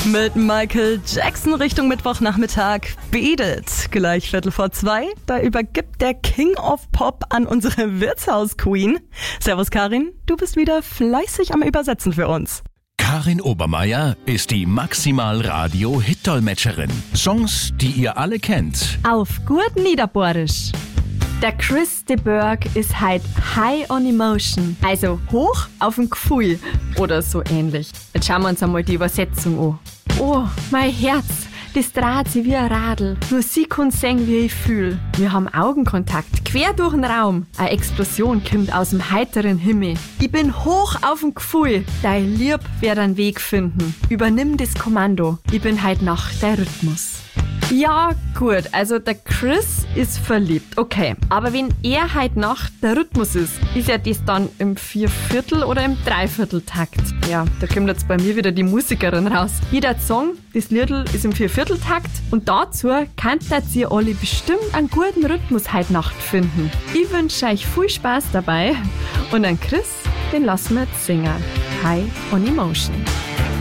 Mit Michael Jackson Richtung Mittwochnachmittag. Betet gleich 2:15. Da übergibt der King of Pop an unsere Wirtshaus-Queen. Servus Karin, du bist wieder fleißig am Übersetzen für uns. Karin Obermeier ist die Maximal-Radio-Hit-Dolmetscherin. Songs, die ihr alle kennt. Auf gut Niederbohrisch. Der Chris de Burgh ist halt high on emotion, also hoch auf dem Gefühl oder so ähnlich. Jetzt schauen wir uns einmal die Übersetzung an. Oh, mein Herz, das dreht sich wie ein Radl. Nur sie kann sehen, wie ich fühl. Wir haben Augenkontakt, quer durch den Raum. Eine Explosion kommt aus dem heiteren Himmel. Ich bin hoch auf dem Gefühl. Dein Lieb wird einen Weg finden. Übernimm das Kommando. Ich bin halt nach der Rhythmus. Ja, gut, also der Chris ist verliebt, okay. Aber wenn er halt nach der Rhythmus ist ja das dann im 4/4 oder im 3/4-Takt? Ja, da kommt jetzt bei mir wieder die Musikerin raus. Jeder Song, das Liedl ist im 4/4-Takt und dazu kanntet ihr alle bestimmt einen guten Rhythmus heute Nacht finden. Ich wünsche euch viel Spaß dabei und an Chris, den lassen wir jetzt singen. High on Emotion.